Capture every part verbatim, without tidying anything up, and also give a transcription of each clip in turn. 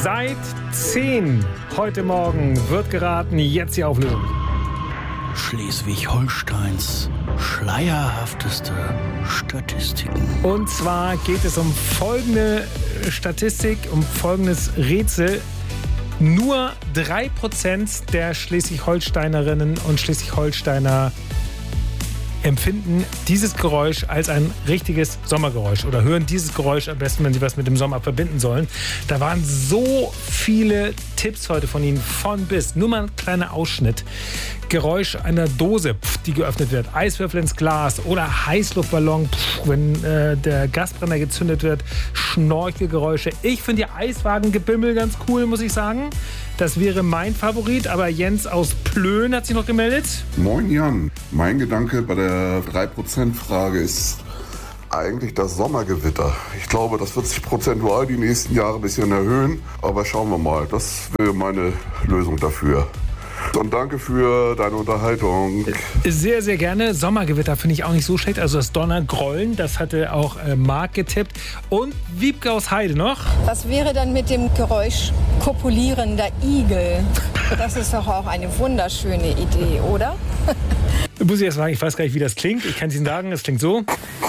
Seit zehn heute Morgen wird geraten, jetzt die Auflösung. Schleswig-Holsteins schleierhafteste Statistiken. Und zwar geht es um folgende Statistik, um folgendes Rätsel. Nur drei Prozent der Schleswig-Holsteinerinnen und Schleswig-Holsteiner empfinden dieses Geräusch als ein richtiges Sommergeräusch oder hören dieses Geräusch am besten, wenn sie was mit dem Sommer verbinden sollen. Da waren so viele Tipps heute von Ihnen, von bis. Nur mal ein kleiner Ausschnitt. Geräusch einer Dose, pf, die geöffnet wird, Eiswürfel ins Glas oder Heißluftballon, pf, wenn äh, der Gasbrenner gezündet wird, Schnorchelgeräusche. Ich finde die Eiswagengebimmel ganz cool, muss ich sagen. Das wäre mein Favorit, aber Jens aus Plön hat sich noch gemeldet. Moin Jan, mein Gedanke bei der drei Prozent Frage ist eigentlich das Sommergewitter. Ich glaube, das wird sich prozentual die nächsten Jahre ein bisschen erhöhen, aber schauen wir mal. Das wäre meine Lösung dafür. Und danke für deine Unterhaltung. Sehr, sehr gerne. Sommergewitter finde ich auch nicht so schlecht. Also das Donnergrollen, das hatte auch äh, Marc getippt. Und Wiebke aus Heide noch. Was wäre dann mit dem Geräusch kopulierender Igel? Das ist doch auch eine wunderschöne Idee, oder? Muss ich erst sagen, ich weiß gar nicht, wie das klingt. Ich kann es Ihnen sagen, es klingt so.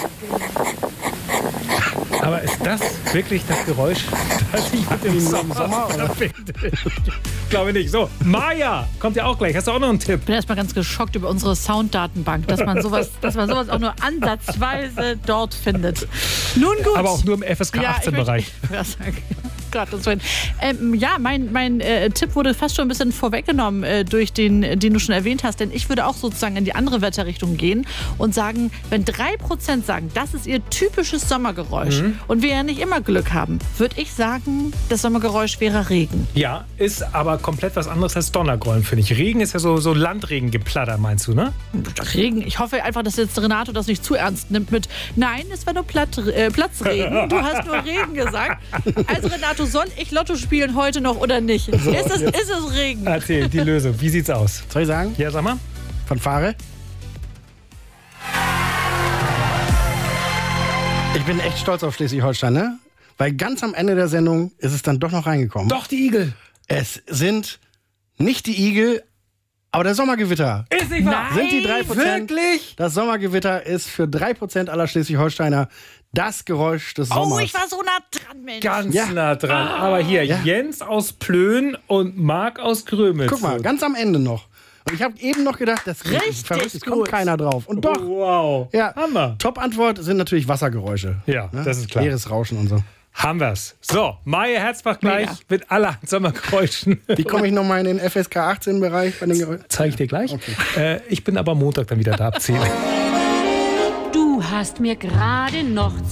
Aber ist das wirklich das Geräusch, das ich mit dem Sommer, Sommer verbinde? Ich glaube nicht. So, Maja kommt ja auch gleich. Hast du auch noch einen Tipp? Ich bin erstmal ganz geschockt über unsere Sounddatenbank, dass man sowas, dass man sowas auch nur ansatzweise dort findet. Nun gut. Aber auch nur im F S K achtzehn-Bereich. Ja, ähm, ja, mein, mein äh, Tipp wurde fast schon ein bisschen vorweggenommen äh, durch den, den du schon erwähnt hast. Denn ich würde auch sozusagen in die andere Wetterrichtung gehen und sagen, wenn drei Prozent sagen, das ist ihr typisches Sommergeräusch mhm. und wir ja nicht immer Glück haben, würde ich sagen, das Sommergeräusch wäre Regen. Ja, ist aber komplett was anderes als Donnergrollen, finde ich. Regen ist ja so, so Landregengeplatter, meinst du, ne? Regen. Ich hoffe einfach, dass jetzt Renato das nicht zu ernst nimmt mit nein, es war nur Platt, äh, Platzregen. Du hast nur Regen gesagt. Also Renato, soll ich Lotto spielen heute noch oder nicht? So, ist, es, ist es Regen? Erzähl, die Lösung. Wie sieht's aus? Soll ich sagen? Ja, sag mal. Fanfare. Ich bin echt stolz auf Schleswig-Holstein, ne? Weil ganz am Ende der Sendung ist es dann doch noch reingekommen. Doch, die Igel. Es sind nicht die Igel, aber der Sommergewitter. Ist nicht wahr? Sind die drei Prozent. Wirklich? Das Sommergewitter ist für drei Prozent aller Schleswig-Holsteiner das Geräusch des Sommers. Oh, ich war so nah dran, Mensch. Ganz ja. nah dran. Aber hier, ja. Jens aus Plön und Marc aus Grömitz. Guck mal, ganz am Ende noch. Und ich habe eben noch gedacht, das Richtig verrückt, es gut. kommt keiner drauf. Und doch. Oh, wow. Ja. Hammer. Top-Antwort sind natürlich Wassergeräusche. Ja, ne? das ist klar. Meeresrauschen und so. Haben wir's. So, Maja Herzbach gleich Mega. mit allerhand Sommergeräuschen. Wie komme ich nochmal in den F S K achtzehn-Bereich bei den Geräuschen? Zeige ich dir gleich. Okay. Äh, ich bin aber Montag dann wieder da ab zehn. Du hast mir gerade noch